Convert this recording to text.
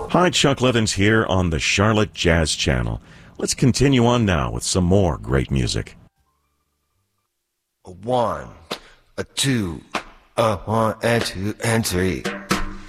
Hi, Chuck Levins here on the Charlotte Jazz Channel. Let's continue on now with some more great music. A one, a two, a one and two and three.